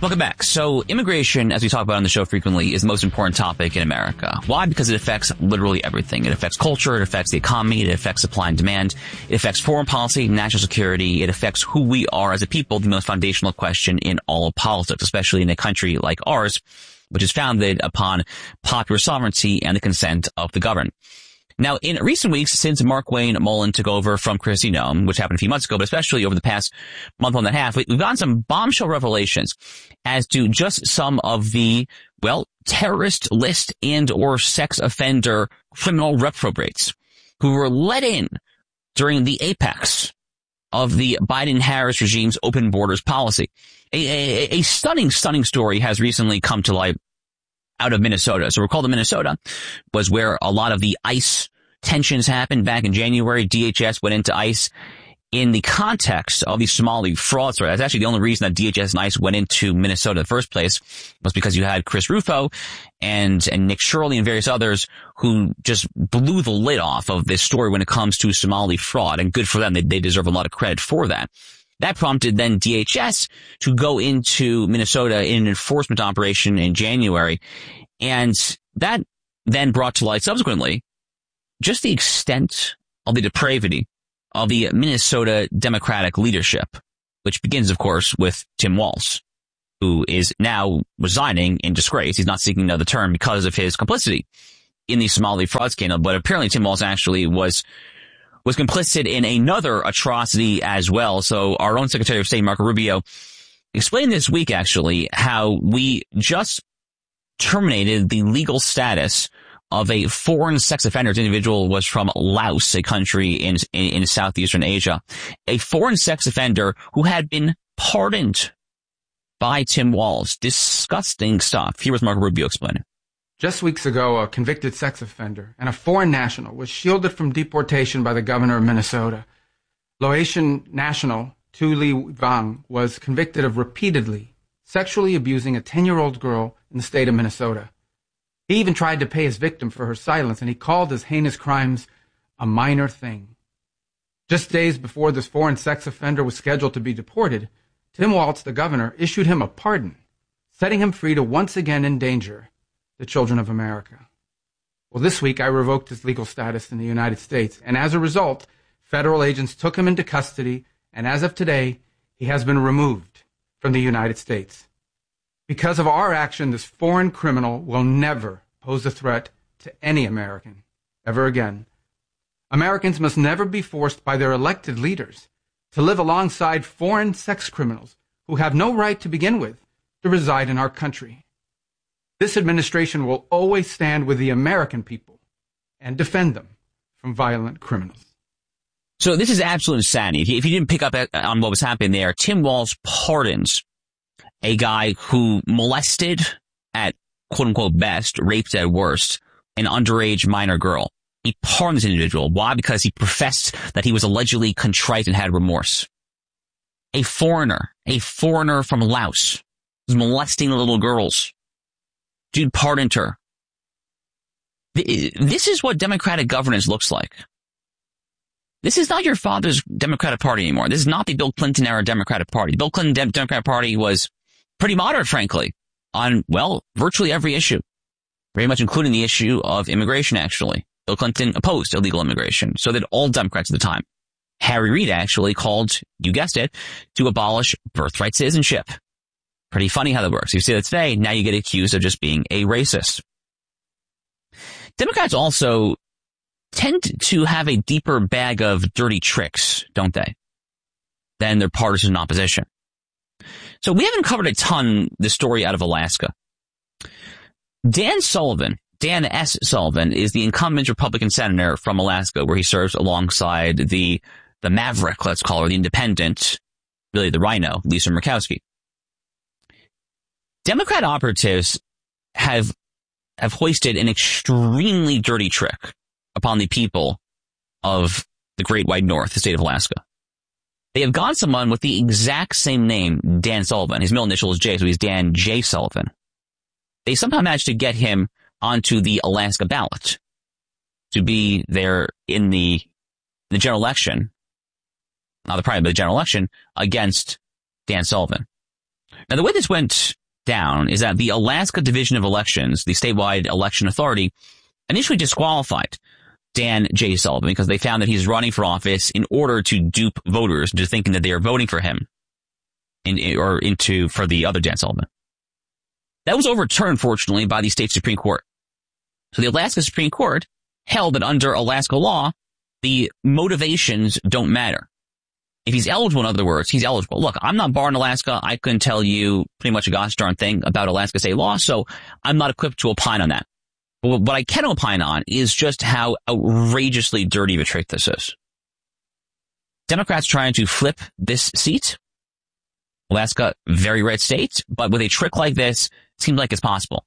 Welcome back. So immigration, as we talk about on the show frequently, is the most important topic in America. Why? Because it affects literally everything. It affects culture, it affects the economy, it affects supply and demand, it affects foreign policy, national security, it affects who we are as a people, the most foundational question in all of politics, especially in a country like ours, which is founded upon popular sovereignty and the consent of the governed. Now, in recent weeks, since Markwayne Mullin took over from Kristi Noem, which happened a few months ago, but especially over the past month and a half, we've gotten some bombshell revelations as to just some of the, terrorist list and or sex offender criminal reprobates who were let in during the apex of the Biden-Harris regime's open borders policy. A stunning story has recently come to light out of Minnesota. So recall that Minnesota was where a lot of the ICE tensions happened back in January. DHS went into ICE in the context of the Somali fraud story. That's actually the only reason that DHS and ICE went into Minnesota in the first place, was because you had Chris Rufo and Nick Shirley and various others who just blew the lid off of this story when it comes to Somali fraud. And good for them. They deserve a lot of credit for that. That prompted then DHS to go into Minnesota in an enforcement operation in January. And that then brought to light subsequently just the extent of the depravity of the Minnesota Democratic leadership, which begins, of course, with Tim Walz, who is now resigning in disgrace. He's not seeking another term because of his complicity in the Somali fraud scandal. But apparently Tim Walz actually was complicit in another atrocity as well. So our own Secretary of State, Marco Rubio, explained this week, actually, how we just terminated the legal status of a foreign sex offender. This individual was from Laos, a country in Southeastern Asia. A foreign sex offender who had been pardoned by Tim Walz. Disgusting stuff. Here was Marco Rubio explaining. Just weeks ago, a convicted sex offender and a foreign national was shielded from deportation by the governor of Minnesota. Laotian national Tu Le Vang was convicted of repeatedly sexually abusing a 10-year-old girl in the state of Minnesota. He even tried to pay his victim for her silence, and he called his heinous crimes a minor thing. Just days before this foreign sex offender was scheduled to be deported, Tim Walz, the governor, issued him a pardon, setting him free to once again endanger the children of America. Well, this week I revoked his legal status in the United States, and as a result, federal agents took him into custody, and as of today, he has been removed from the United States. Because of our action, this foreign criminal will never pose a threat to any American ever again. Americans must never be forced by their elected leaders to live alongside foreign sex criminals who have no right to begin with to reside in our country. This administration will always stand with the American people and defend them from violent criminals. So this is absolute insanity. If you didn't pick up on what was happening there, Tim Walz pardons a guy who molested at quote-unquote best, raped at worst, an underage minor girl. He pardoned this individual. Why? Because he professed that he was allegedly contrite and had remorse. A foreigner from Laos, was molesting little girls. Dude pardoned her. This is what democratic governance looks like. This is not your father's Democratic Party anymore. This is not the Bill Clinton era Democratic Party. The Bill Clinton Democratic Party was pretty moderate, frankly, on, virtually every issue. Very much including the issue of immigration, actually. Bill Clinton opposed illegal immigration. So did all Democrats at the time. Harry Reid actually called, you guessed it, to abolish birthright citizenship. Pretty funny how that works. You see that today, now you get accused of just being a racist. Democrats also tend to have a deeper bag of dirty tricks, don't they, than their partisan opposition. So we haven't covered a ton the story out of Alaska. Dan S. Sullivan, is the incumbent Republican senator from Alaska, where he serves alongside the maverick, let's call her, the independent, really the rhino, Lisa Murkowski. Democrat operatives have hoisted an extremely dirty trick upon the people of the Great White North, the state of Alaska. They have got someone with the exact same name, Dan Sullivan. His middle initial is J, so he's Dan J. Sullivan. They somehow managed to get him onto the Alaska ballot to be there in the general election, not the primary, but the general election, against Dan Sullivan. Now, the way this went down is that the Alaska Division of Elections, the statewide election authority, initially disqualified Dan J. Sullivan because they found that he's running for office in order to dupe voters into thinking that they are voting for him for the other Dan Sullivan. That was overturned, fortunately, by the state Supreme Court. So the Alaska Supreme Court held that under Alaska law, the motivations don't matter. If he's eligible, in other words, he's eligible. Look, I'm not barred in Alaska. I couldn't tell you pretty much a gosh darn thing about Alaska state law, so I'm not equipped to opine on that. But what I can opine on is just how outrageously dirty of a trick this is. Democrats trying to flip this seat. Alaska, very red state, but with a trick like this, it seems like it's possible.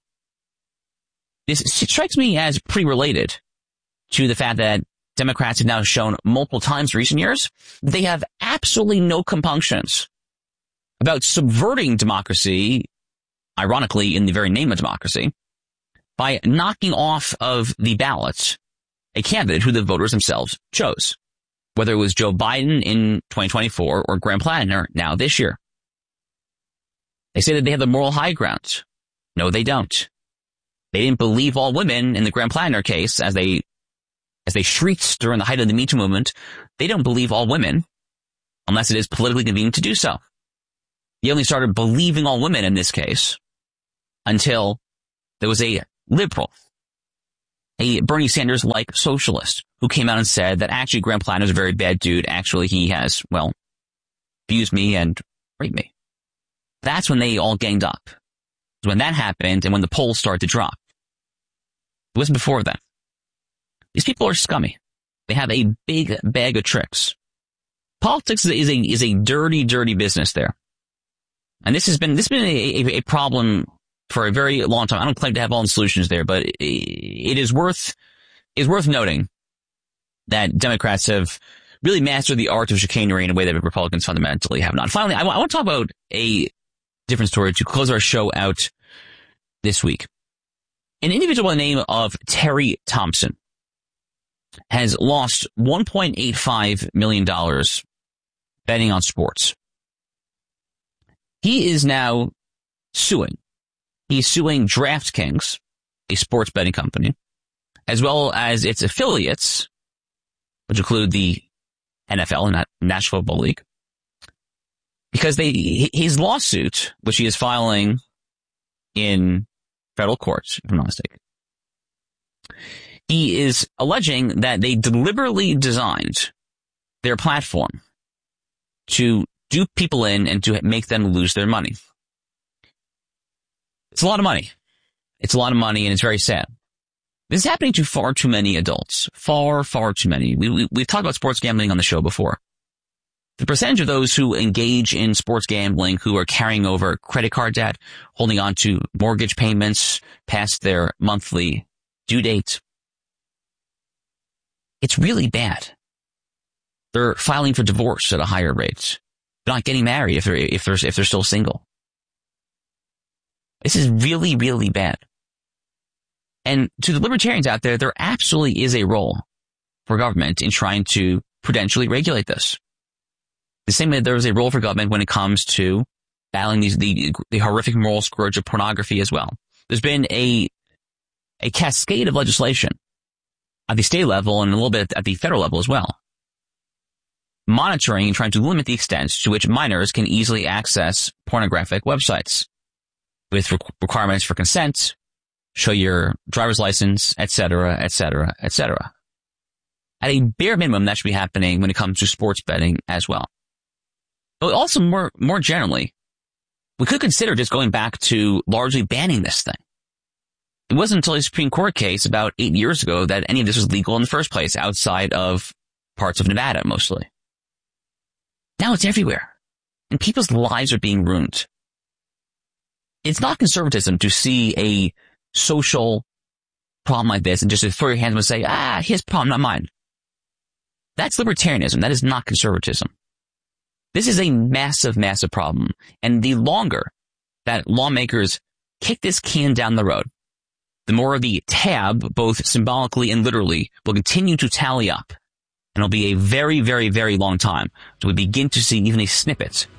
This strikes me as pretty related to the fact that Democrats have now shown multiple times in recent years they have absolutely no compunctions about subverting democracy, ironically in the very name of democracy, by knocking off of the ballot a candidate who the voters themselves chose, whether it was Joe Biden in 2024 or Graham Plattner now this year. They say that they have the moral high ground. No, they don't. They didn't believe all women in the Graham Plattner case as they shrieked during the height of the Me Too movement. They don't believe all women unless it is politically convenient to do so. They only started believing all women in this case until there was a liberal, a Bernie Sanders-like socialist who came out and said that actually Graham Plattner is a very bad dude. Actually, he has, abused me and raped me. That's when they all ganged up. When that happened and when the polls started to drop. It wasn't before then. These people are scummy. They have a big bag of tricks. Politics is a dirty, dirty business there. And this has been a problem for a very long time. I don't claim to have all the solutions there, but it is worth noting that Democrats have really mastered the art of chicanery in a way that Republicans fundamentally have not. Finally, I want to talk about a different story to close our show out this week. An individual by the name of Terry Thompson has lost $1.85 million betting on sports. He is now suing. He's suing DraftKings, a sports betting company, as well as its affiliates, which include the NFL and National Football League, because his lawsuit, which he is filing in federal courts, if I'm not mistaken, he is alleging that they deliberately designed their platform to dupe people in and to make them lose their money. It's a lot of money. It's a lot of money, and it's very sad. This is happening to far too many adults. Far, far too many. We've talked about sports gambling on the show before. The percentage of those who engage in sports gambling who are carrying over credit card debt, holding on to mortgage payments past their monthly due date, it's really bad. They're filing for divorce at a higher rate. They're not getting married if they're still single. This is really, really bad. And to the libertarians out there absolutely is a role for government in trying to prudentially regulate this. The same way there is a role for government when it comes to battling the horrific moral scourge of pornography as well. There's been a cascade of legislation at the state level and a little bit at the federal level as well, monitoring and trying to limit the extent to which minors can easily access pornographic websites with requirements for consent, show your driver's license, etc., etc., etc. At a bare minimum, that should be happening when it comes to sports betting as well. But also more generally, we could consider just going back to largely banning this thing. It wasn't until a Supreme Court case about 8 years ago that any of this was legal in the first place, outside of parts of Nevada mostly. Now it's everywhere, and people's lives are being ruined. It's not conservatism to see a social problem like this and just to throw your hands up and say, his problem, not mine. That's libertarianism. That is not conservatism. This is a massive, massive problem. And the longer that lawmakers kick this can down the road, the more the tab, both symbolically and literally, will continue to tally up. And it'll be a very, very, very long time till we begin to see even a snippet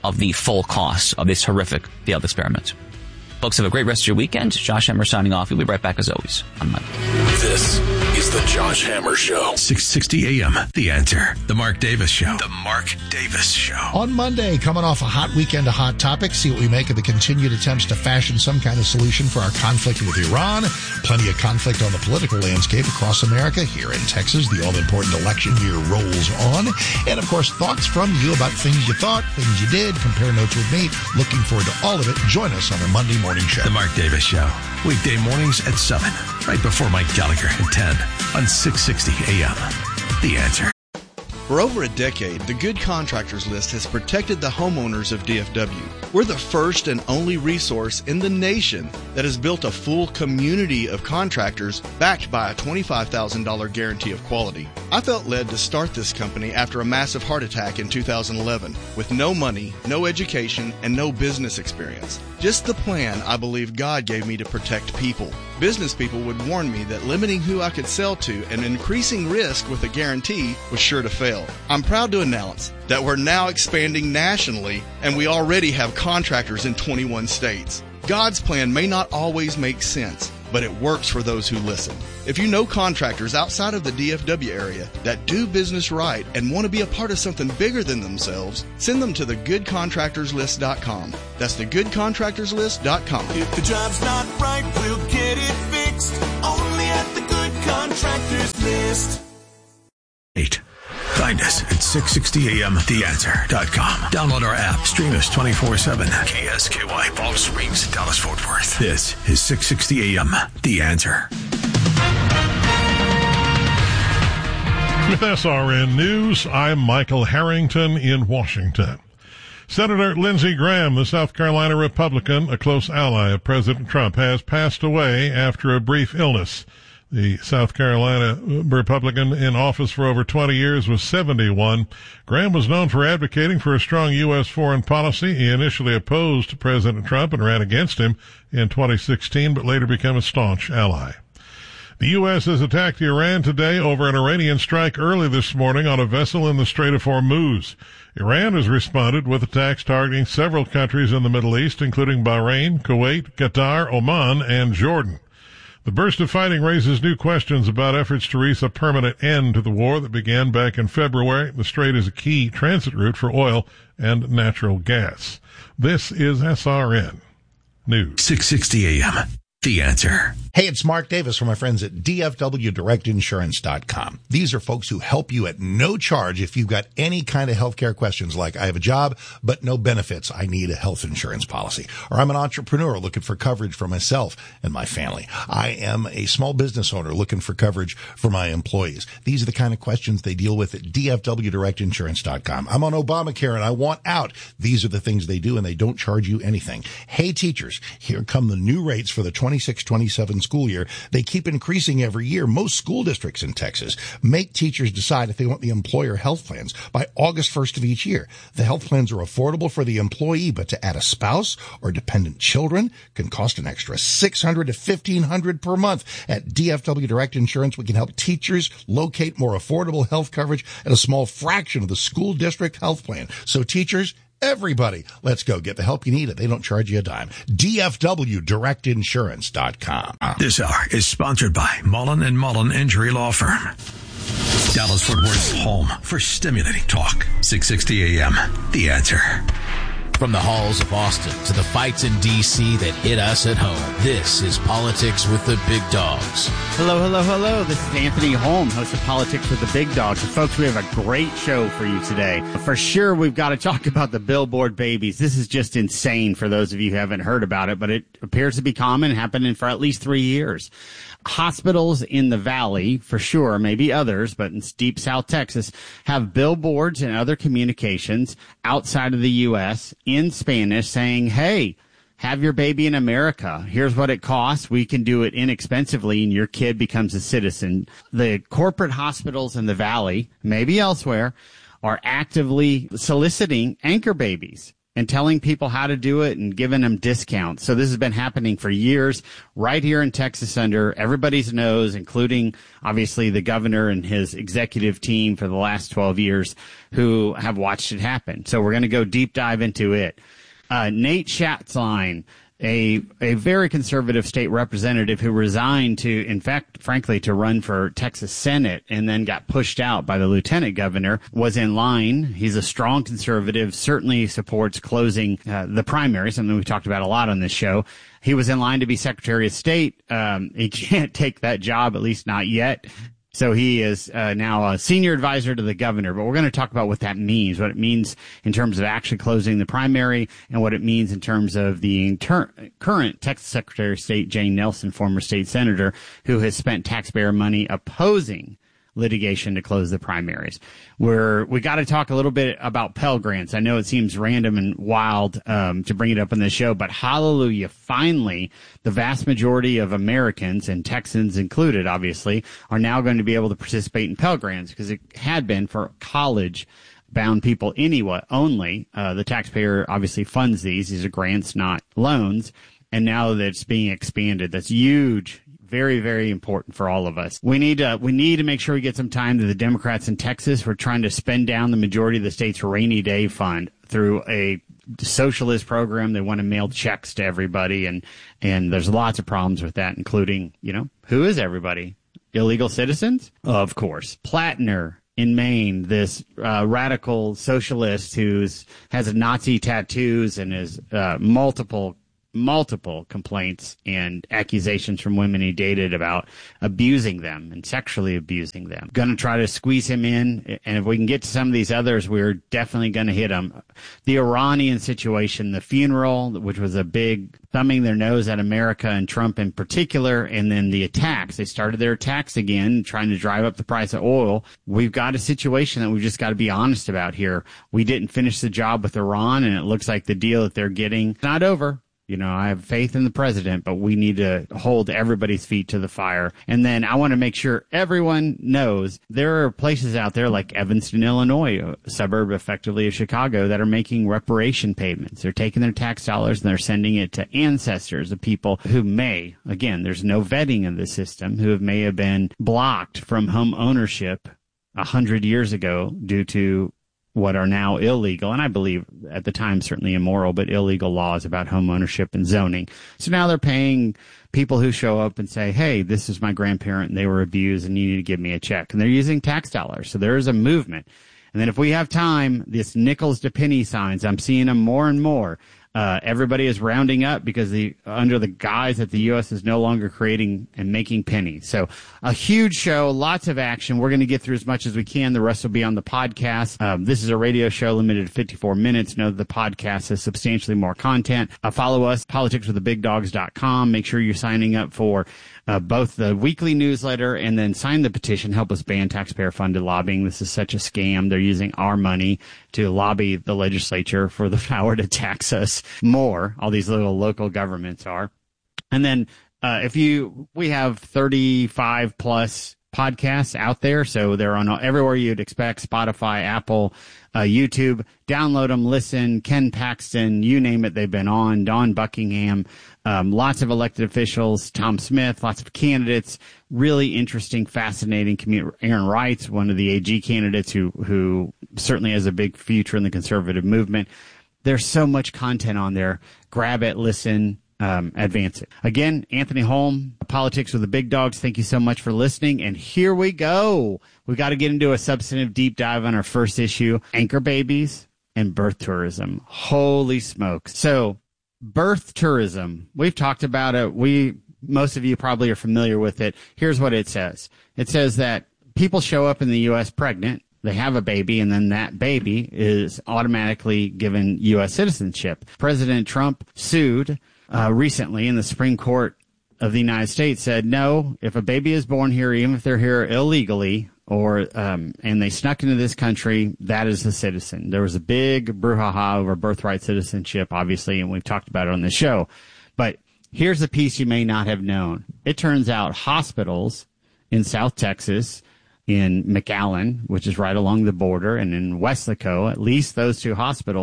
of the full cost of this horrific failed experiment. Folks, have a great rest of your weekend. Josh Hammer signing off. We'll be right back as always on Monday. This is the Josh Hammer Show. 660 AM. The Answer. The Mark Davis Show. The Mark Davis Show. On Monday, coming off a hot weekend of hot topics, see what we make of the continued attempts to fashion some kind of solution for our conflict with Iran. Plenty of conflict on the political landscape across America. Here in Texas, the all-important election year rolls on. And, of course, thoughts from you about things you thought, things you did. Compare notes with me. Looking forward to all of it. Join us on our Monday morning show. The Mark Davis Show. Weekday mornings at 7, right before Mike Gallagher at 10 on 660 AM. The Answer. For over a decade, the Good Contractors List has protected the homeowners of DFW. We're the first and only resource in the nation that has built a full community of contractors backed by a $25,000 guarantee of quality. I felt led to start this company after a massive heart attack in 2011 with no money, no education, and no business experience. Just the plan I believe God gave me to protect people. Business people would warn me that limiting who I could sell to and increasing risk with a guarantee was sure to fail. I'm proud to announce that we're now expanding nationally, and we already have contractors in 21 states. God's plan may not always make sense, but it works for those who listen. If you know contractors outside of the DFW area that do business right and want to be a part of something bigger than themselves, send them to thegoodcontractorslist.com. That's thegoodcontractorslist.com. If the job's not right, we'll get it fixed. Only at the Good Contractors List. 8. Find us at 660amtheanswer.com. Download our app. Stream us 24/7. KSKY, Palm Springs, Dallas, Fort Worth. This is 660 AM, The Answer. With SRN News, I'm Michael Harrington in Washington. Senator Lindsey Graham, the South Carolina Republican, a close ally of President Trump, has passed away after a brief illness. The South Carolina Republican in office for over 20 years was 71. Graham was known for advocating for a strong U.S. foreign policy. He initially opposed President Trump and ran against him in 2016, but later became a staunch ally. The U.S. has attacked Iran today over an Iranian strike early this morning on a vessel in the Strait of Hormuz. Iran has responded with attacks targeting several countries in the Middle East, including Bahrain, Kuwait, Qatar, Oman, and Jordan. The burst of fighting raises new questions about efforts to reach a permanent end to the war that began back in February. The strait is a key transit route for oil and natural gas. This is SRN News. 660 AM. The Answer. Hey, it's Mark Davis from my friends at DFWDirectInsurance.com. These are folks who help you at no charge if you've got any kind of healthcare questions like I have a job but no benefits. I need a health insurance policy. Or I'm an entrepreneur looking for coverage for myself and my family. I am a small business owner looking for coverage for my employees. These are the kind of questions they deal with at DFWDirectInsurance.com. I'm on Obamacare and I want out. These are the things they do and they don't charge you anything. Hey, teachers, here come the new rates for the 26-27 school year. They keep increasing every year. Most school districts in Texas make teachers decide if they want the employer health plans by August 1st of each year. The health plans are affordable for the employee, but to add a spouse or dependent children can cost an extra $600 to $1,500 per month. At DFW Direct Insurance, we can help teachers locate more affordable health coverage at a small fraction of the school district health plan. So teachers, everybody, let's go get the help you need. They don't charge you a dime. DFWDirectInsurance.com. This hour is sponsored by Mullen & Mullen Injury Law Firm. Dallas Fort Worth's home for stimulating talk. 660 AM. The Answer. From the halls of Austin to the fights in D.C. that hit us at home, this is Politics with the Big Dogs. Hello, hello, hello. This is Anthony Holm, host of Politics with the Big Dogs. And folks, we have a great show for you today. For sure, we've got to talk about the billboard babies. This is just insane for those of you who haven't heard about it, but it appears to be common, happening for at least 3 years. Hospitals in the Valley, for sure, maybe others, but in deep South Texas, have billboards and other communications outside of the U.S. in Spanish saying, hey, have your baby in America. Here's what it costs. We can do it inexpensively, and your kid becomes a citizen. The corporate hospitals in the Valley, maybe elsewhere, are actively soliciting anchor babies. and telling people how to do it and giving them discounts. So this has been happening for years right here in Texas under everybody's nose, including obviously the governor and his executive team for the last 12 years who have watched it happen. So we're going to go deep dive into it. Nate Schatzline, a very conservative state representative who resigned to, in fact, frankly, to run for Texas Senate and then got pushed out by the lieutenant governor, was in line. He's a strong conservative, certainly supports closing the primary, something we talked about a lot on this show. He was in line to be Secretary of State. He can't take that job, at least not yet. So he is now a senior advisor to the governor, but we're going to talk about what that means, what it means in terms of actually closing the primary, and what it means in terms of the current Texas Secretary of State, Jane Nelson, former state senator, who has spent taxpayer money opposing litigation to close the primaries. We got to talk a little bit about Pell Grants. I know it seems random and wild to bring it up on the show, but hallelujah, finally, the vast majority of Americans, and Texans included, obviously, are now going to be able to participate in Pell Grants, because it had been for college-bound people anyway only. The taxpayer obviously funds these. These are grants, not loans. And now that it's being expanded, that's huge. Very, very important for all of us. We need to make sure we get some time to the Democrats in Texas. We're trying to spend down the majority of the state's rainy day fund through a socialist program. They want to mail checks to everybody, and there's lots of problems with that, including, who is everybody? Illegal citizens? Of course. Plattner in Maine, this radical socialist who has Nazi tattoos and is multiple complaints and accusations from women he dated about abusing them and sexually abusing them. Going to try to squeeze him in, and if we can get to some of these others, we're definitely going to hit him. The Iranian situation, the funeral, which was a big thumbing their nose at America and Trump in particular, and then the attacks. They started their attacks again, trying to drive up the price of oil. We've got a situation that we've just got to be honest about here. We didn't finish the job with Iran, and it looks like the deal that they're getting is not over. I have faith in the president, but we need to hold everybody's feet to the fire. And then I want to make sure everyone knows there are places out there like Evanston, Illinois, a suburb effectively of Chicago, that are making reparation payments. They're taking their tax dollars and they're sending it to ancestors of people who may, again, there's no vetting of the system, who may have been blocked from home ownership 100 years ago due to what are now illegal, and I believe at the time certainly immoral, but illegal laws about home ownership and zoning. So now they're paying people who show up and say, hey, this is my grandparent and they were abused and you need to give me a check. And they're using tax dollars. So there is a movement. And then if we have time, this nickels to penny signs, I'm seeing them more and more. Everybody is rounding up because under the guise that the U.S. is no longer creating and making pennies. So a huge show, lots of action. We're going to get through as much as we can. The rest will be on the podcast. This is a radio show limited to 54 minutes. Know that the podcast has substantially more content. Follow us, politicswiththebigdogs.com. Make sure you're signing up for both the weekly newsletter and then sign the petition. Help us ban taxpayer-funded lobbying. This is such a scam. They're using our money to lobby the legislature for the power to tax us more. All these little local governments are. And then we have 35 plus podcasts out there, so they're on everywhere you'd expect: Spotify, Apple, YouTube. Download them, listen. Ken Paxton, you name it, they've been on. Dawn Buckingham, lots of elected officials, Tom Smith, lots of candidates. Really interesting, fascinating. Aaron Wright's one of the AG candidates who certainly has a big future in the conservative movement. There's so much content on there. Grab it, listen, advance it. Again, Anthony Holm, Politics with the Big Dogs. Thank you so much for listening. And here we go. We got to get into a substantive deep dive on our first issue: anchor babies and birth tourism. Holy smokes. So birth tourism, we've talked about it. Most of you probably are familiar with it. Here's what it says. It says that people show up in the U.S. pregnant. They have a baby, and then that baby is automatically given U.S. citizenship. President Trump sued recently, and the Supreme Court of the United States said, no, if a baby is born here, even if they're here illegally, and they snuck into this country, that is a citizen. There was a big brouhaha over birthright citizenship, obviously, and we've talked about it on the show. But here's the piece you may not have known. It turns out hospitals in South Texas, in McAllen, which is right along the border, and in Weslaco, at least those two hospitals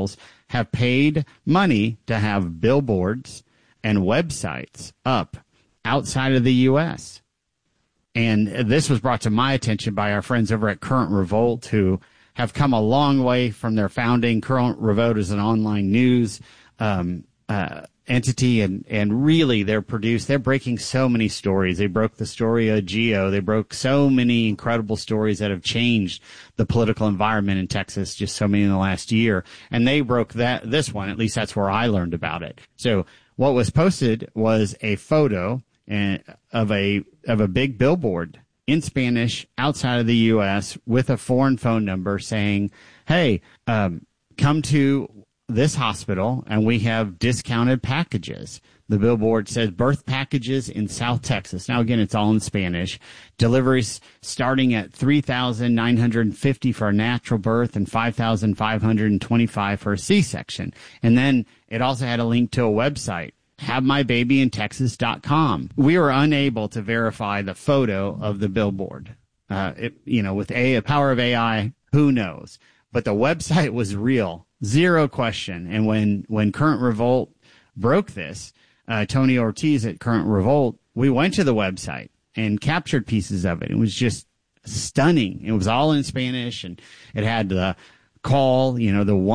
have paid money to have billboards and websites up outside of the U.S. And this was brought to my attention by our friends over at Current Revolt, who have come a long way from their founding. Current Revolt is an online news entity, and really they're breaking so many stories. They broke the story of Geo. They broke so many incredible stories that have changed the political environment in Texas, just so many in the last year. And they broke this one, at least that's where I learned about it. So what was posted was a photo of a big billboard in Spanish outside of the U.S. with a foreign phone number saying, hey, come to this hospital and we have discounted packages. The billboard says birth packages in South Texas. Now, again, it's all in Spanish. Deliveries starting at $3,950 for a natural birth and $5,525 for a C-section. And then it also had a link to a website, HaveMyBabyInTexas.com. We were unable to verify the photo of the billboard. With a power of AI, who knows? But the website was real, zero question. And when Current Revolt broke this, Tony Ortiz at Current Revolt, we went to the website and captured pieces of it. It was just stunning. It was all in Spanish, and it had the call, the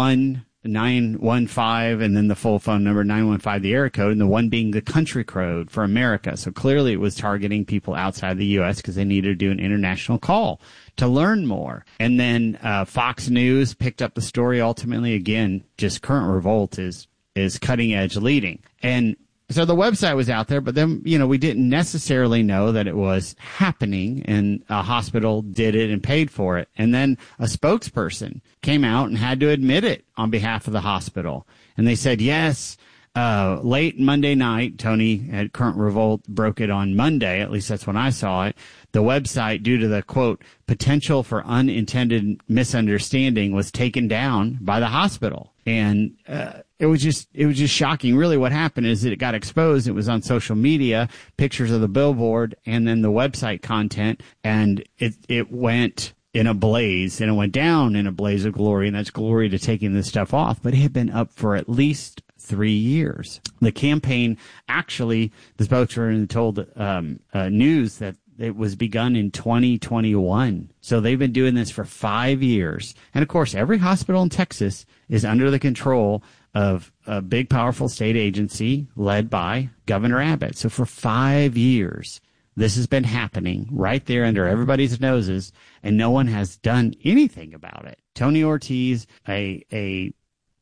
1915, and then the full phone number 915, the area code, and the one being the country code for America. So clearly it was targeting people outside the U.S. because they needed to do an international call to learn more. And then Fox News picked up the story. Ultimately, again, just Current Revolt is cutting edge leading. And so the website was out there, but then, we didn't necessarily know that it was happening, and a hospital did it and paid for it. And then a spokesperson came out and had to admit it on behalf of the hospital. And they said, yes, late Monday night, Tony at Current Revolt broke it on Monday, at least that's when I saw it. The website, due to the, quote, potential for unintended misunderstanding, was taken down by the hospital. And it was just shocking. Really what happened is that it got exposed. It was on social media, pictures of the billboard, and then the website content, and it went in a blaze, and it went down in a blaze of glory, and that's glory to taking this stuff off. But it had been up for at least 3 years. The campaign, actually, the spokesperson told news that it was begun in 2021. So they've been doing this for 5 years. And, of course, every hospital in Texas is under the control of a big, powerful state agency led by Governor Abbott. So for 5 years, this has been happening right there under everybody's noses, and no one has done anything about it. Tony Ortiz, a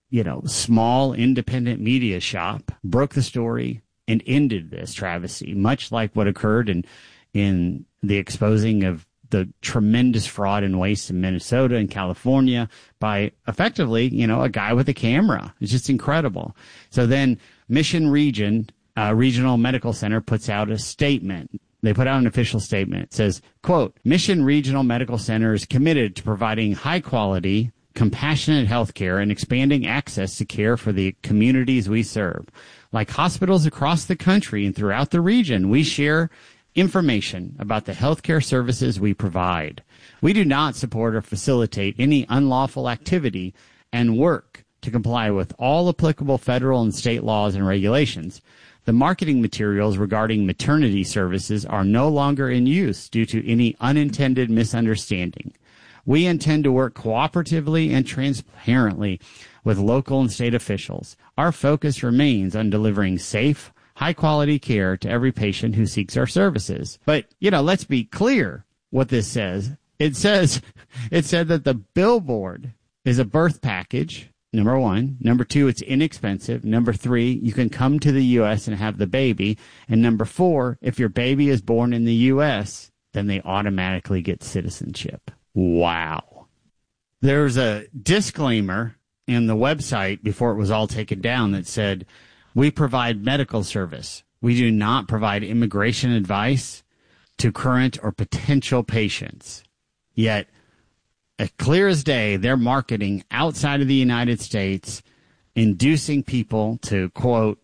small independent media shop, broke the story and ended this travesty, much like what occurred in the exposing of the tremendous fraud and waste in Minnesota and California by effectively, a guy with a camera. It's just incredible. So then Mission Regional Medical Center puts out a statement. They put out an official statement. It says, quote, Mission Regional Medical Center is committed to providing high quality, compassionate health care and expanding access to care for the communities we serve. Like hospitals across the country and throughout the region, we share information about the healthcare services we provide. We do not support or facilitate any unlawful activity and work to comply with all applicable federal and state laws and regulations. The marketing materials regarding maternity services are no longer in use due to any unintended misunderstanding. We intend to work cooperatively and transparently with local and state officials. Our focus remains on delivering safe, high-quality care to every patient who seeks our services. But, let's be clear what this says. It said that the billboard is a birth package, number one. Number two, it's inexpensive. Number three, you can come to the U.S. and have the baby. And number four, if your baby is born in the U.S., then they automatically get citizenship. Wow. There's a disclaimer in the website before it was all taken down that said, we provide medical service. We do not provide immigration advice to current or potential patients. Yet, as clear as day, they're marketing outside of the United States, inducing people to, quote,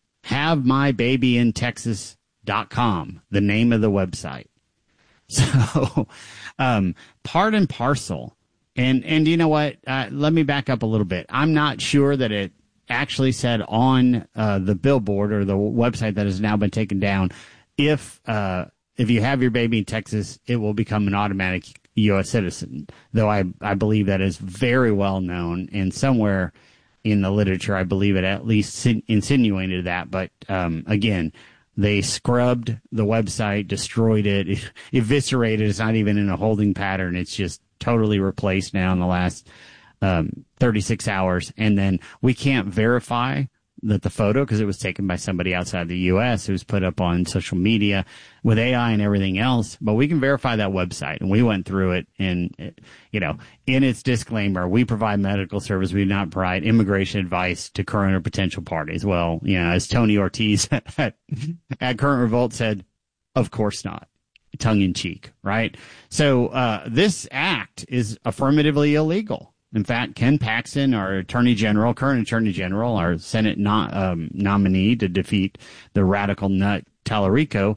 HaveMyBabyInTexas.com, the name of the website. So, part and parcel And you know what? Let me back up a little bit. I'm not sure that it actually said on the billboard or the website that has now been taken down, if you have your baby in Texas, it will become an automatic U.S. citizen, though I believe that is very well known, and somewhere in the literature I believe it at least insinuated that. But again, they scrubbed the website, destroyed it, eviscerated. It's not even in a holding pattern. It's just totally replaced now in the last 36 hours. And then we can't verify that the photo, because it was taken by somebody outside the U.S. It was put up on social media with AI and everything else, but we can verify that website. And we went through it, and, you know, in its disclaimer, we provide medical service. We do not provide immigration advice to current or potential parties. Well, you know, as Tony Ortiz at Current Revolt said, of course not. Tongue in cheek, right? So this act is affirmatively illegal. In fact, Ken Paxton, our current attorney general, our Senate nominee to defeat the radical nut Tallarico,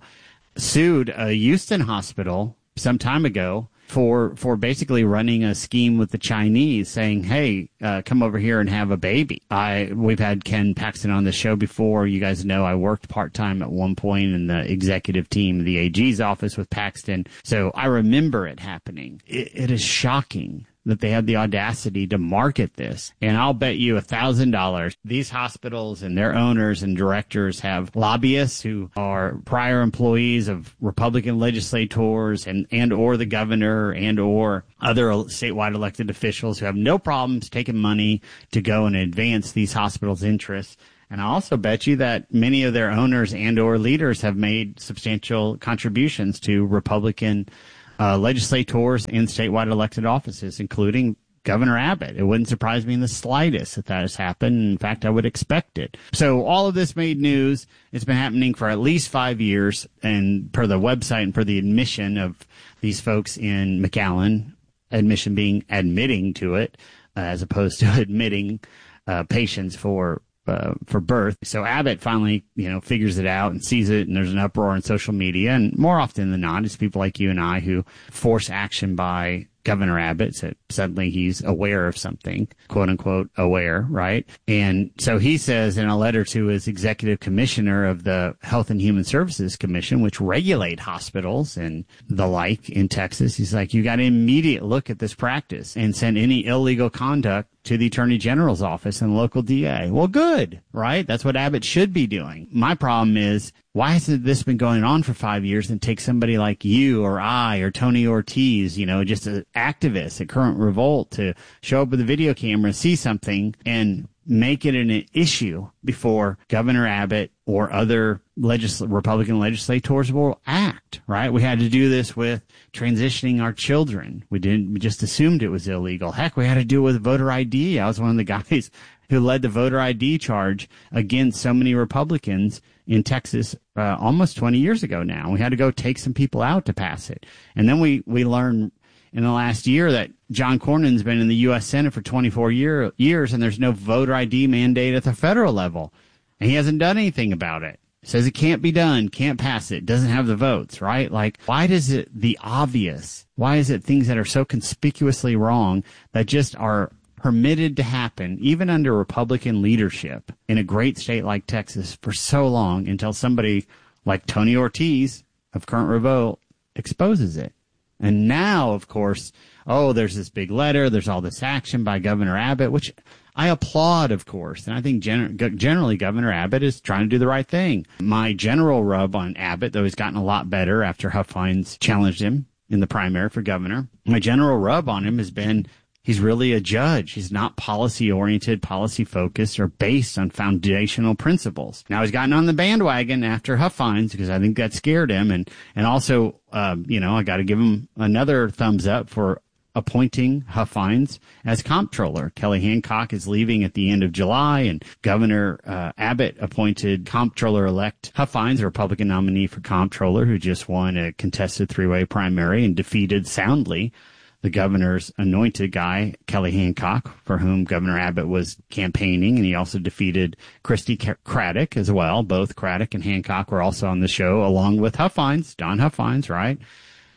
sued a Houston hospital some time ago for basically running a scheme with the Chinese, saying, hey, come over here and have a baby. We've had Ken Paxton on the show before. You guys know I worked part-time at one point in the executive team of the AG's office with Paxton, so I remember it happening. It is shocking that they had the audacity to market this. And I'll bet you $1,000 these hospitals and their owners and directors have lobbyists who are prior employees of Republican legislators and or the governor and or other statewide elected officials who have no problems taking money to go and advance these hospitals' interests. And I also bet you that many of their owners and or leaders have made substantial contributions to Republican legislators and statewide elected offices, including Governor Abbott. It wouldn't surprise me in the slightest if that has happened. In fact, I would expect it. So all of this made news. It's been happening for at least 5 years, and per the website and per the admission of these folks in McAllen, admission being admitting to it, as opposed to admitting patients for birth. So Abbott finally, figures it out and sees it, and there's an uproar on social media. And more often than not, it's people like you and I who force action by Governor Abbott. So suddenly he's aware of something, quote unquote, aware, right? And so he says in a letter to his executive commissioner of the Health and Human Services Commission, which regulate hospitals and the like in Texas, he's like, you got to immediately look at this practice and send any illegal conduct to the Attorney General's office and the local DA. Well, good, right? That's what Abbott should be doing. My problem is, why hasn't this been going on for 5 years and take somebody like you or I or Tony Ortiz, just an activist at Current Revolt, to show up with a video camera, see something, and make it an issue before Governor Abbott or other Republican legislators will act, right? We had to do this with transitioning our children. We just assumed it was illegal. Heck, we had to do it with voter ID. I was one of the guys who led the voter ID charge against so many Republicans in Texas almost 20 years ago now. We had to go take some people out to pass it. And then we learned in the last year that John Cornyn's been in the U.S. Senate for 24 years, and there's no voter ID mandate at the federal level. And he hasn't done anything about it. Says it can't be done, can't pass it, doesn't have the votes, right? Like, why does it the obvious? Why is it things that are so conspicuously wrong that just are permitted to happen, even under Republican leadership in a great state like Texas for so long, until somebody like Tony Ortiz of Current Revolt exposes it? And now, of course, there's this big letter, there's all this action by Governor Abbott, which I applaud, of course. And I think generally Governor Abbott is trying to do the right thing. My general rub on Abbott, though he's gotten a lot better after Huff Hines challenged him in the primary for governor, my general rub on him has been he's really a judge. He's not policy-oriented, policy-focused, or based on foundational principles. Now, he's gotten on the bandwagon after Huff Hines because I think that scared him. And also, I got to give him another thumbs up for appointing Huff Hines as comptroller. Kelly Hancock is leaving at the end of July, and Governor Abbott appointed comptroller-elect Huff Hines, a Republican nominee for comptroller, who just won a contested three-way primary and defeated soundly the governor's anointed guy, Kelly Hancock, for whom Governor Abbott was campaigning, and he also defeated Christy Craddock as well. Both Craddock and Hancock were also on the show, along with Huff Hines, Don Huff Hines, right?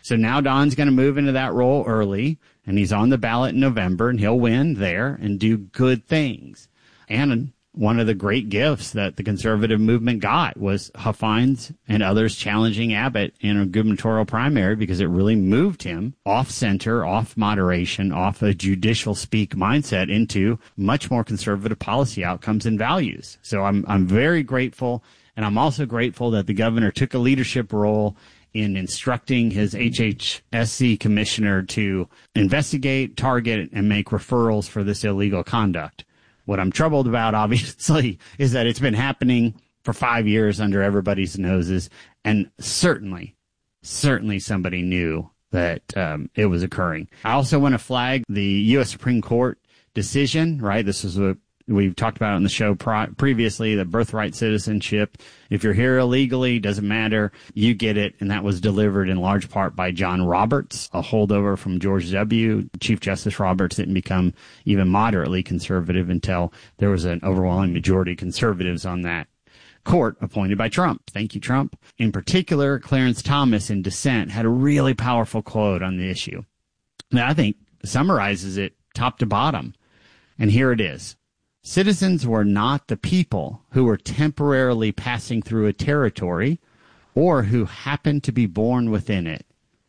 So now Don's going to move into that role early, and he's on the ballot in November, and he'll win there and do good things. And one of the great gifts that the conservative movement got was Huffines and others challenging Abbott in a gubernatorial primary, because it really moved him off center, off moderation, off a judicial speak mindset into much more conservative policy outcomes and values. So I'm very grateful, and I'm also grateful that the governor took a leadership role in instructing his HHSC commissioner to investigate, target, and make referrals for this illegal conduct. What I'm troubled about, obviously, is that it's been happening for 5 years under everybody's noses, and certainly somebody knew that it was occurring. I also want to flag the U.S. Supreme Court decision, right? This is what we've talked about on the show previously, the birthright citizenship. If you're here illegally, doesn't matter, you get it. And that was delivered in large part by John Roberts, a holdover from George W. Chief Justice Roberts didn't become even moderately conservative until there was an overwhelming majority of conservatives on that court appointed by Trump. Thank you, Trump. In particular, Clarence Thomas in dissent had a really powerful quote on the issue that I think summarizes it top to bottom. And here it is. Citizens were not the people who were temporarily passing through a territory or who happened to be born within it.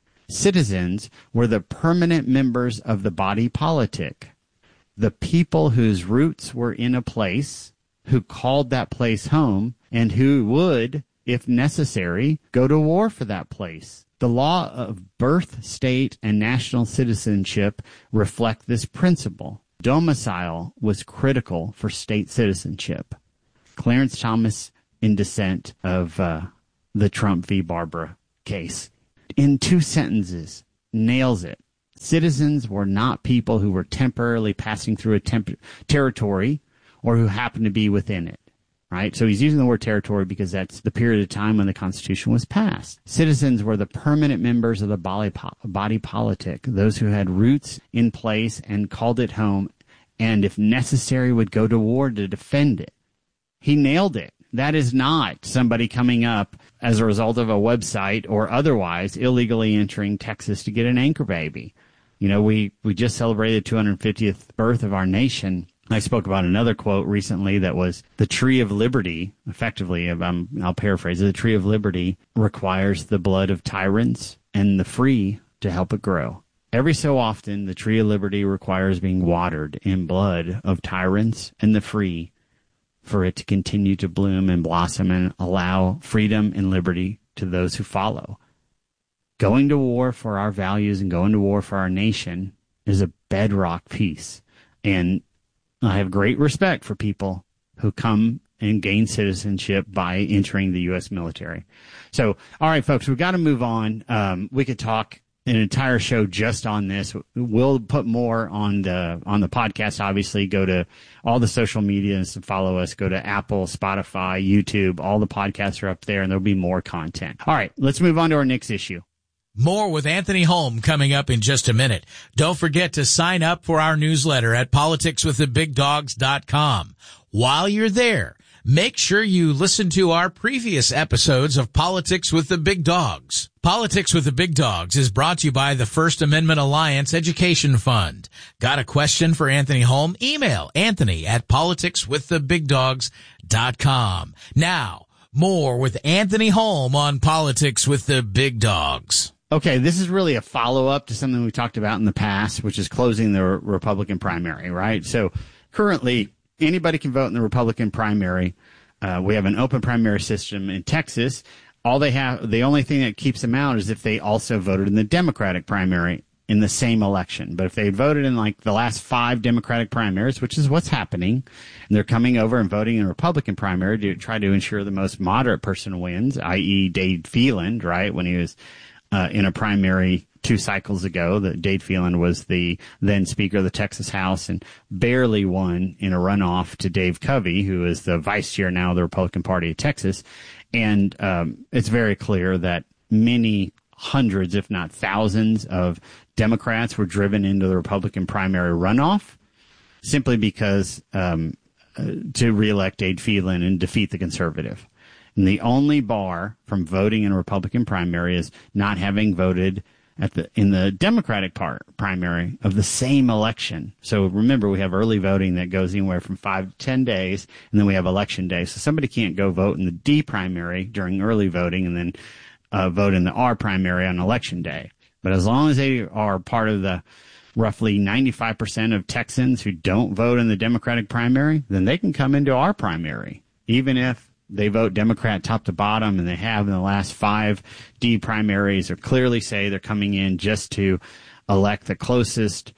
Citizens were the permanent members of the body politic, the people whose roots were in a place, who called that place home, and who would, if necessary, go to war for that place. The law of birth, state, and national citizenship reflect this principle. Domicile was critical for state citizenship. Clarence Thomas in dissent of the Trump v. Barbara case. In 2 sentences, nails it. Citizens were not people who were temporarily passing through a territory or who happened to be within it. Right? So he's using the word territory because that's the period of time when the Constitution was passed. Citizens were the permanent members of the body politic, those who had roots in place and called it home, and if necessary would go to war to defend it. He nailed it. That is not somebody coming up as a result of a website or otherwise illegally entering Texas to get an anchor baby. You know, we just celebrated the 250th birth of our nation. I spoke about another quote recently that was the tree of liberty, effectively, I'll paraphrase it, the tree of liberty requires the blood of tyrants and the free to help it grow. Every so often, the tree of liberty requires being watered in blood of tyrants and the free for it to continue to bloom and blossom and allow freedom and liberty to those who follow. Going to war for our values and going to war for our nation is a bedrock piece. And I have great respect for people who come and gain citizenship by entering the U.S. military. So, all right, folks, we've got to move on. We could talk an entire show just on this. We'll put more on the podcast. Obviously, go to all the social medias to follow us. Go to Apple, Spotify, YouTube. All the podcasts are up there, and there'll be more content. All right, let's move on to our next issue. More with Anthony Holm coming up in just a minute. Don't forget to sign up for our newsletter at politicswiththebigdogs.com. While you're there, make sure you listen to our previous episodes of Politics with the Big Dogs. Politics with the Big Dogs is brought to you by the First Amendment Alliance Education Fund. Got a question for Anthony Holm? Email Anthony at politicswiththebigdogs.com. Now, more with Anthony Holm on Politics with the Big Dogs. Okay, this is really a follow-up to something we talked about in the past, which is closing the Republican primary, right? So currently, anybody can vote in the Republican primary. We have an open primary system in Texas. The only thing that keeps them out is if they also voted in the Democratic primary in the same election. But if they voted in like the last 5 Democratic primaries, which is what's happening, and they're coming over and voting in a Republican primary to try to ensure the most moderate person wins, i.e. Dade Phelan, right, when he was in a primary 2 cycles ago. That Dade Phelan was the then Speaker of the Texas House and barely won in a runoff to Dave Covey, who is the vice chair now of the Republican Party of Texas. And it's very clear that many hundreds, if not thousands, of Democrats were driven into the Republican primary runoff simply because to reelect Dade Phelan and defeat the conservative. And the only bar from voting in a Republican primary is not having voted in the Democratic primary of the same election. So remember, we have early voting that goes anywhere from 5 to 10 days, and then we have election day. So somebody can't go vote in the D primary during early voting and then vote in the R primary on election day. But as long as they are part of the roughly 95% of Texans who don't vote in the Democratic primary, then they can come into our primary, even if they vote Democrat top to bottom, and they have in the last 5 D primaries, or clearly say they're coming in just to elect the closest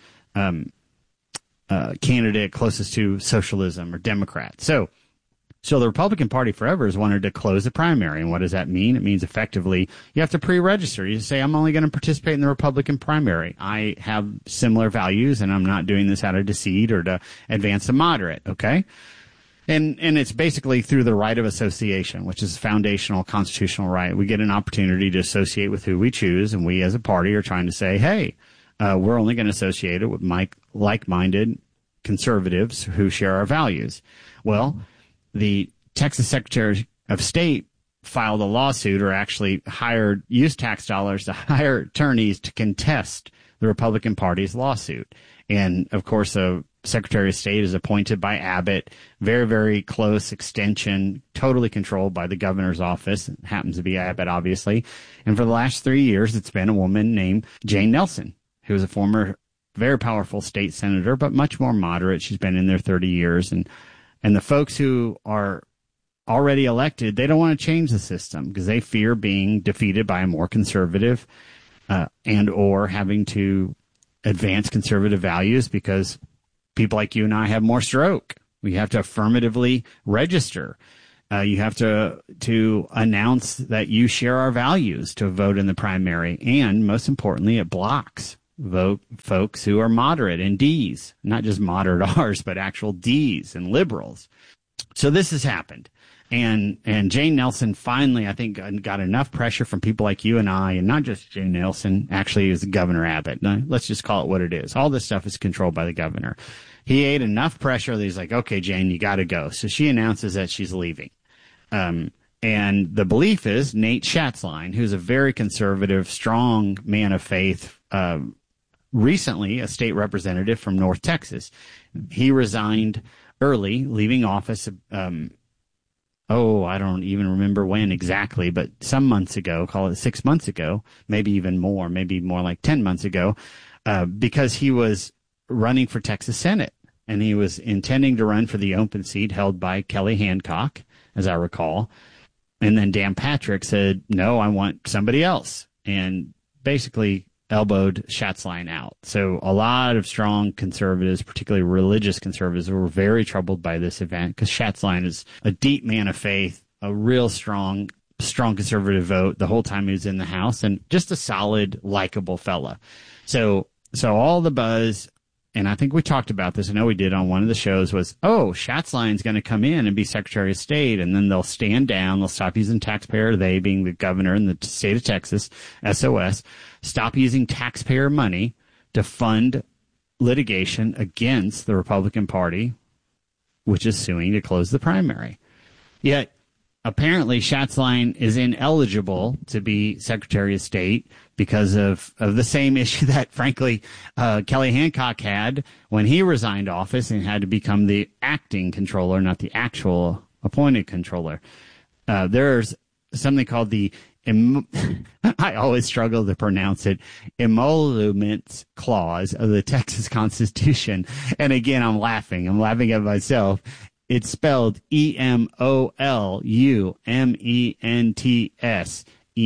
candidate closest to socialism or Democrat. So the Republican Party forever has wanted to close the primary. And what does that mean? It means effectively you have to pre-register. You say, I'm only going to participate in the Republican primary. I have similar values, and I'm not doing this out of deceit or to advance the moderate, okay? And it's basically through the right of association, which is a foundational constitutional right. We get an opportunity to associate with who we choose, and we as a party are trying to say, hey, we're only going to associate it with like-minded conservatives who share our values. Well, the Texas Secretary of State filed a lawsuit, or actually used tax dollars to hire attorneys to contest the Republican Party's lawsuit. And, of course, the Secretary of State is appointed by Abbott, very, very close extension, totally controlled by the governor's office. It happens to be Abbott, obviously. And for the last 3 years, it's been a woman named Jane Nelson, who is a former very powerful state senator, but much more moderate. She's been in there 30 years. And the folks who are already elected, they don't want to change the system because they fear being defeated by a more conservative and or having to advance conservative values because people like you and I have more stroke. We have to affirmatively register. You have to announce that you share our values to vote in the primary. And most importantly, it blocks vote folks who are moderate and Ds, not just moderate Rs, but actual Ds and liberals. So this has happened. And Jane Nelson finally, I think, got enough pressure from people like you and I, and not just Jane Nelson, actually, is Governor Abbott. No, let's just call it what it is. All this stuff is controlled by the governor. He ate enough pressure that he's like, okay, Jane, you got to go. So she announces that she's leaving. And the belief is Nate Schatzline, who's a very conservative, strong man of faith, recently a state representative from North Texas. He resigned early, leaving office. I don't even remember when exactly, but some months ago, call it 6 months ago, maybe even more, maybe more like 10 months ago, because he was running for Texas Senate, and he was intending to run for the open seat held by Kelly Hancock, as I recall. And then Dan Patrick said, no, I want somebody else, and basically elbowed Schatzline out. So a lot of strong conservatives, particularly religious conservatives, were very troubled by this event because Schatzline is a deep man of faith, a real strong conservative vote the whole time he was in the House, and just a solid, likable fella. So all the buzz, and I think we talked about this, I know we did on one of the shows, was, Schatzline's going to come in and be Secretary of State, and then they'll stand down, they'll stop using taxpayer, they being the governor in the state of Texas, SOS, stop using taxpayer money to fund litigation against the Republican Party, which is suing to close the primary. Yet, apparently, Schatzline is ineligible to be Secretary of State because of the same issue that, frankly, Kelly Hancock had when he resigned office and had to become the acting controller, not the actual appointed controller. There's something called the I always struggle to pronounce it, emoluments clause of the Texas Constitution. And again, I'm laughing at myself. It's spelled emoluments,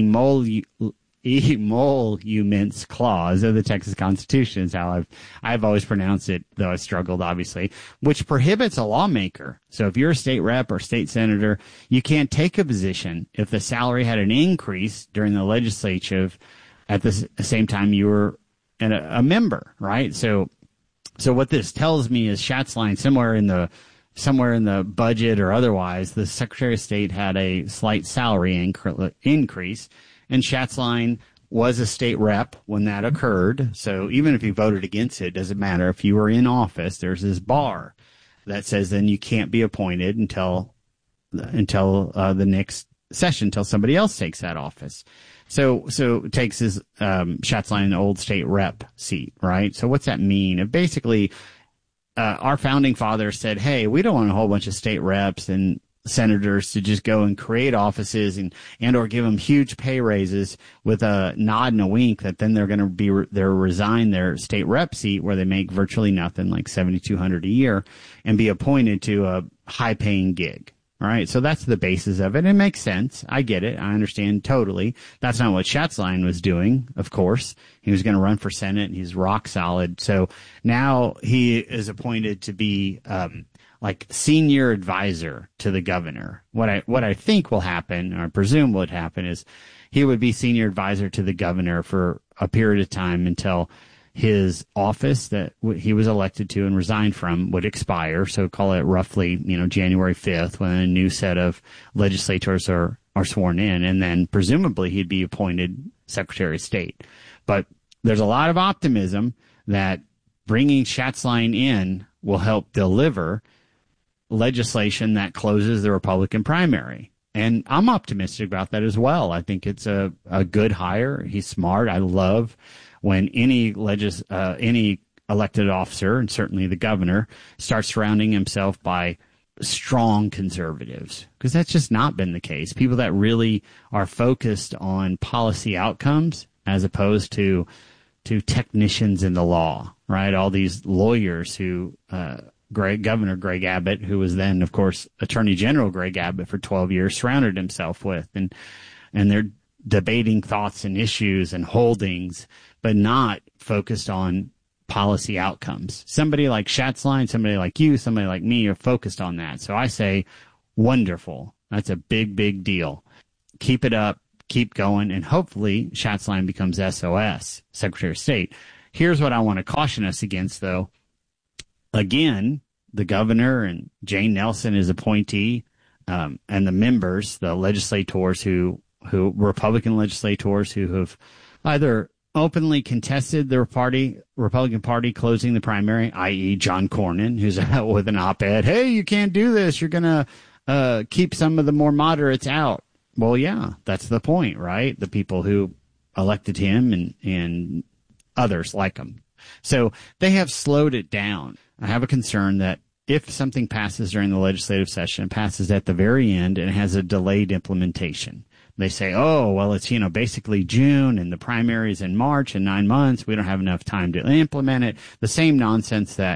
emoluments clause of the Texas Constitution is how I've always pronounced it, though I struggled, obviously, which prohibits a lawmaker. So if you're a state rep or state senator, you can't take a position if the salary had an increase during the legislature at the same time you were a member, right? So what this tells me is Schatzline, somewhere in the budget or otherwise, the Secretary of State had a slight salary increase, and Schatzline was a state rep when that occurred. So even if you voted against it, it doesn't matter. If you were in office, there's this bar that says then you can't be appointed until the next session until somebody else takes that office. So takes his Schatzline the old state rep seat, right? So what's that mean? It basically, our founding fathers said, hey, we don't want a whole bunch of state reps and senators to just go and create offices and or give them huge pay raises with a nod and a wink that then they're going to resign their state rep seat where they make virtually nothing, like $7,200 a year, and be appointed to a high paying gig. All right. So that's the basis of it. It makes sense. I get it. I understand totally. That's not what Schatzline was doing. Of course, he was going to run for Senate and he's rock solid. So now he is appointed to be, like senior advisor to the governor. What I think will happen, or I presume would happen, is he would be senior advisor to the governor for a period of time until his office that he was elected to and resigned from would expire. So call it roughly, January 5th when a new set of legislators are sworn in, and then presumably he'd be appointed Secretary of State. But there's a lot of optimism that bringing Schatzline in will help deliver legislation that closes the Republican primary. And I'm optimistic about that as well. I think it's a good hire. He's smart. I love when any elected officer, and certainly the governor, starts surrounding himself by strong conservatives, because that's just not been the case. People that really are focused on policy outcomes as opposed to technicians in the law, right? All these lawyers who, Governor Greg Abbott, who was then, of course, Attorney General Greg Abbott for 12 years, surrounded himself with, and they're debating thoughts and issues and holdings, but not focused on policy outcomes. Somebody like Schatzline, somebody like you, somebody like me are focused on that. So I say, wonderful. That's a big, big deal. Keep it up, keep going, and hopefully Schatzline becomes SOS, Secretary of State. Here's what I want to caution us against, though. Again, the governor and Jane Nelson is appointee, and the members, the legislators who Republican legislators who have either openly contested the Republican Party closing the primary, i.e. John Cornyn, who's out with an op-ed, hey, you can't do this, you're going to keep some of the more moderates out. Well, yeah, that's the point, right? The people who elected him and others like him. So they have slowed it down. I have a concern that if something passes during the legislative session, passes at the very end and has a delayed implementation. They say, oh, well, it's, basically June and the primary is in March and 9 months. We don't have enough time to implement it. The same nonsense that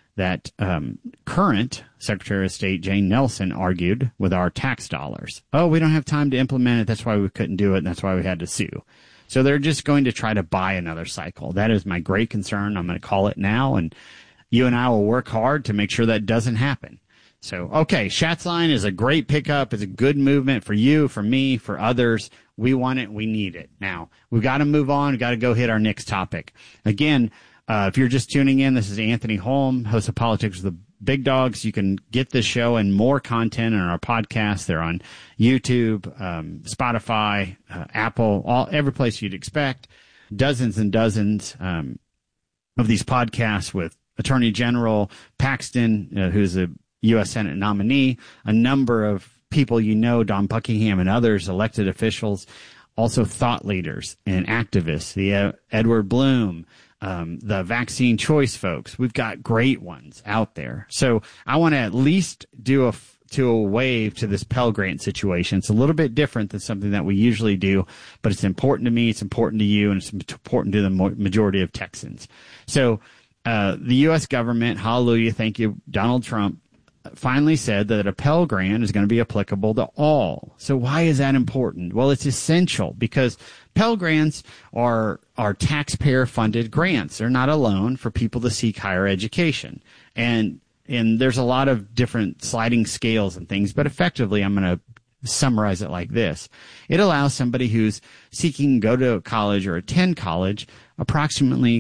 current Secretary of State Jane Nelson argued with our tax dollars. Oh, we don't have time to implement it. That's why we couldn't do it. And that's why we had to sue. So they're just going to try to buy another cycle. That is my great concern. I'm going to call it now. And you and I will work hard to make sure that doesn't happen. So, okay, Schatzline is a great pickup. It's a good movement for you, for me, for others. We want it. We need it. Now, we've got to move on. We've got to go hit our next topic. Again, if you're just tuning in, this is Anthony Holm, host of Politics with the Big Dogs. You can get this show and more content on our podcast. They're on YouTube, Spotify, Apple, every place you'd expect. Dozens and dozens of these podcasts with Attorney General Paxton, who's a U.S. Senate nominee, a number of people Don Buckingham and others, elected officials, also thought leaders and activists, the Edward Bloom, the vaccine choice folks. We've got great ones out there. So I want to at least do a wave to this Pell Grant situation. It's a little bit different than something that we usually do, but it's important to me, it's important to you, and it's important to the majority of Texans. So the U.S. government, hallelujah, thank you, Donald Trump, finally said that a Pell Grant is going to be applicable to all. So why is that important? Well, it's essential because Pell Grants are taxpayer-funded grants. They're not a loan for people to seek higher education. And there's a lot of different sliding scales and things, but effectively I'm going to summarize it like this. It allows somebody who's seeking to go to college or attend college approximately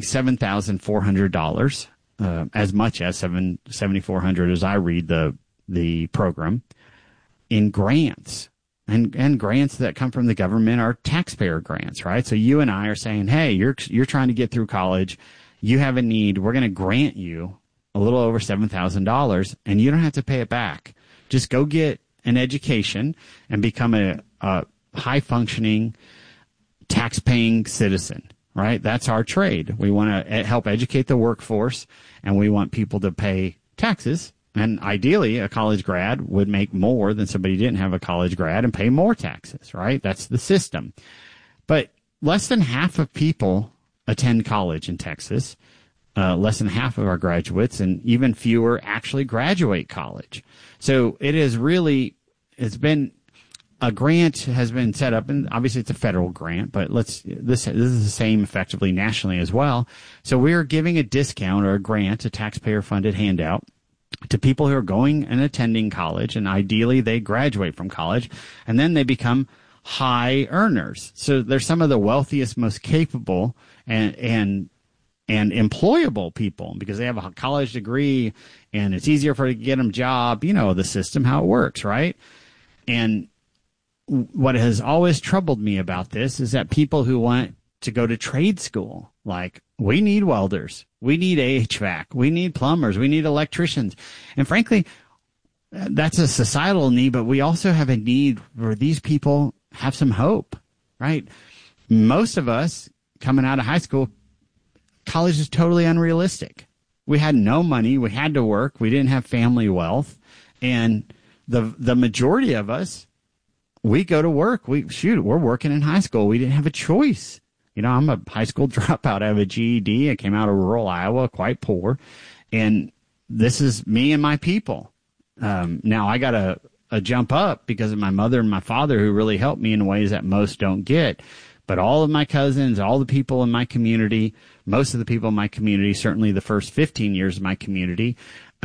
$7,400, as much as $7,400 as I read the program, in grants. And grants that come from the government are taxpayer grants, right? So you and I are saying, hey, you're trying to get through college, you have a need, we're going to grant you a little over $7,000, and you don't have to pay it back. Just go get an education and become a high-functioning, tax-paying citizen, right? That's our trade. We want to help educate the workforce, and we want people to pay taxes. And ideally, a college grad would make more than somebody who didn't have a college grad and pay more taxes, right? That's the system. But less than half of people attend college in Texas. Less than half of our graduates, and even fewer actually graduate college. So it's been a grant has been set up, and obviously it's a federal grant, but this is the same effectively nationally as well. So we're giving a discount or a grant, a taxpayer-funded handout, to people who are going and attending college, and ideally they graduate from college, and then they become high earners. So they're some of the wealthiest, most capable, and employable people because they have a college degree and it's easier for them to get them a job. You know the system, how it works, right? And what has always troubled me about this is that people who want to go to trade school, like, we need welders, we need HVAC, we need plumbers, we need electricians. And frankly, that's a societal need, but we also have a need where these people have some hope, right? Most of us coming out of high school, college is totally unrealistic. We had no money. We had to work. We didn't have family wealth. And the majority of us, we go to work. We're working in high school. We didn't have a choice. You know, I'm a high school dropout. I have a GED. I came out of rural Iowa, quite poor. And this is me and my people. Now I got a jump up because of my mother and my father who really helped me in ways that most don't get. But all of my cousins, all the people in my community, most of the people in my community, certainly the first 15 years of my community,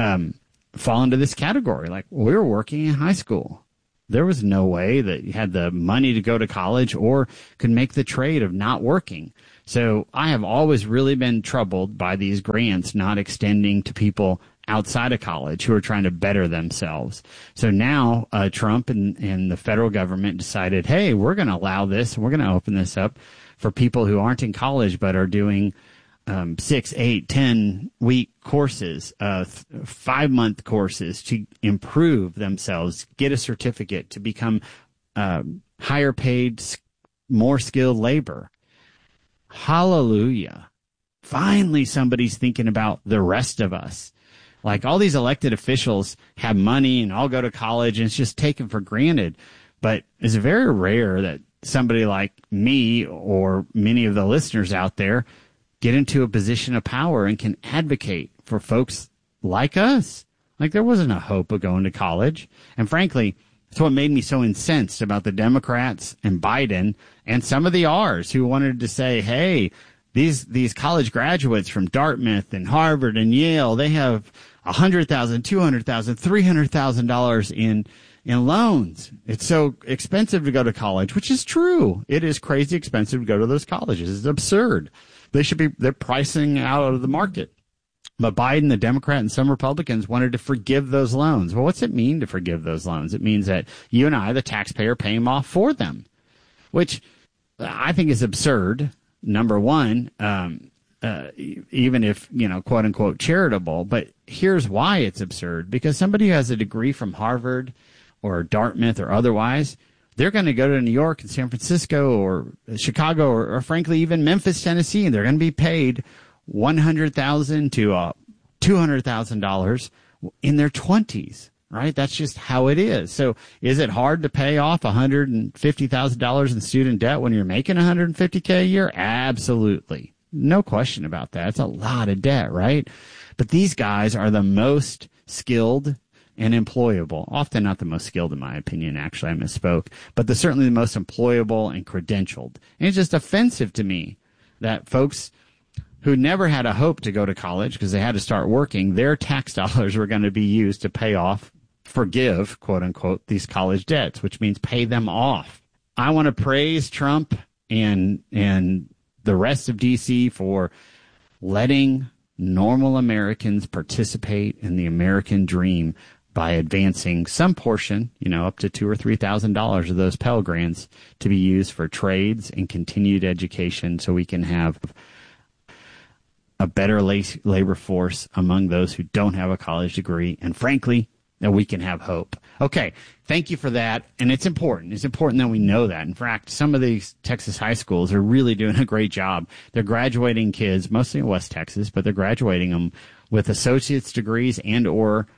fall into this category. Like, we were working in high school. There was no way that you had the money to go to college or could make the trade of not working. So I have always really been troubled by these grants not extending to people outside of college who are trying to better themselves. So now Trump and the federal government decided, hey, we're going to allow this, and we're going to open this up for people who aren't in college but are doing 6, 8, 10-week courses, 5-month courses to improve themselves, get a certificate to become higher paid, more skilled labor. Hallelujah. Finally, somebody's thinking about the rest of us. Like, all these elected officials have money and all go to college, and it's just taken for granted. But it's very rare that somebody like me or many of the listeners out there get into a position of power and can advocate for folks like us. Like, there wasn't a hope of going to college. And frankly, that's what made me so incensed about the Democrats and Biden and some of the R's who wanted to say, hey, these college graduates from Dartmouth and Harvard and Yale, they have $100,000, $200,000, $300,000 in loans. It's so expensive to go to college, which is true. It is crazy expensive to go to those colleges. It's absurd. They're pricing out of the market. But Biden, the Democrat, and some Republicans wanted to forgive those loans. Well, what's it mean to forgive those loans? It means that you and I, the taxpayer, pay them off for them, which I think is absurd. Number one, even if, quote unquote, charitable. But here's why it's absurd. Because somebody who has a degree from Harvard or Dartmouth or otherwise, they're going to go to New York and San Francisco or Chicago or frankly, even Memphis, Tennessee, and they're going to be paid $100,000 to $200,000 in their 20s. Right? That's just how it is. So is it hard to pay off $150,000 in student debt when you're making $150K a year? Absolutely. No question about that. It's a lot of debt, right? But these guys are the most skilled and employable. Often not the most skilled, in my opinion, actually. I misspoke. But they're certainly the most employable and credentialed. And it's just offensive to me that folks who never had a hope to go to college because they had to start working, their tax dollars were going to be used to pay off, forgive, quote unquote, these college debts, which means pay them off. I want to praise Trump and the rest of D.C. for letting normal Americans participate in the American dream by advancing some portion, up to $2,000 or $3,000 of those Pell Grants to be used for trades and continued education so we can have a better labor force among those who don't have a college degree. And frankly, that we can have hope. Okay, thank you for that. And it's important. It's important that we know that. In fact, some of these Texas high schools are really doing a great job. They're graduating kids, mostly in West Texas, but they're graduating them with associate's degrees and or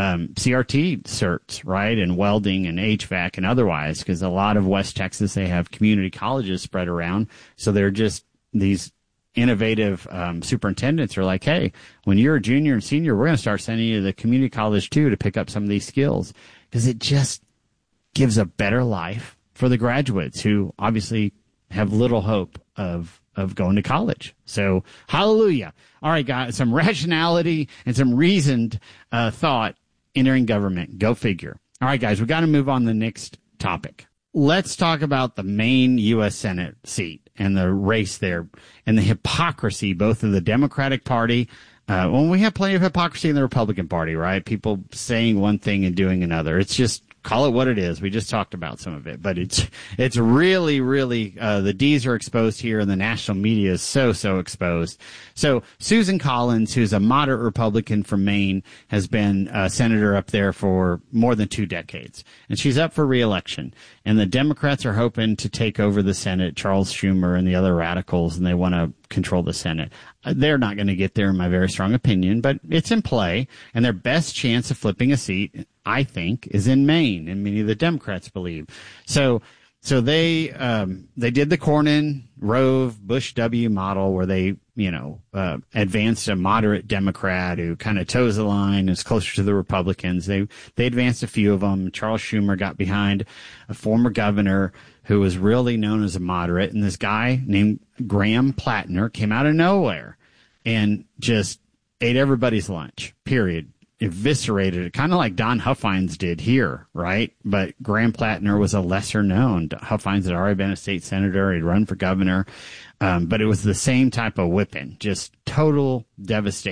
CRT certs, right, and welding and HVAC and otherwise, because a lot of West Texas, they have community colleges spread around. So they're just these innovative superintendents are like, hey, when you're a junior and senior, we're going to start sending you to the community college too to pick up some of these skills, because it just gives a better life for the graduates who obviously have little hope of going to college. So hallelujah. All right, guys, some rationality and some reasoned thought entering government. Go figure. All right, guys, we got to move on to the next topic. Let's talk about the main U.S. Senate seat and the race there and the hypocrisy, both of the Democratic Party. Well, we have plenty of hypocrisy in the Republican Party, right? People saying one thing and doing another. It's just, call it what it is. We just talked about some of it, but it's really, really, the D's are exposed here and the national media is so exposed. So Susan Collins, who's a moderate Republican from Maine, has been a senator up there for more than 2 decades, and she's up for re-election. And the Democrats are hoping to take over the Senate, Charles Schumer and the other radicals, and they want to control the Senate. They're not going to get there, in my very strong opinion, but it's in play, and their best chance of flipping a seat, I think, is in Maine, and many of the Democrats believe. So they did the Cornyn, Rove, Bush W model where they, advanced a moderate Democrat who kind of toes the line, is closer to the Republicans. They advanced a few of them. Charles Schumer got behind a former governor who was really known as a moderate, and this guy named Graham Plattner came out of nowhere and just ate everybody's lunch, period. Eviscerated it, kind of like Don Huffines did here, right? But Graham Plattner was a lesser known. Huffines had already been a state senator. He'd run for governor. But it was the same type of whipping, just total devastation.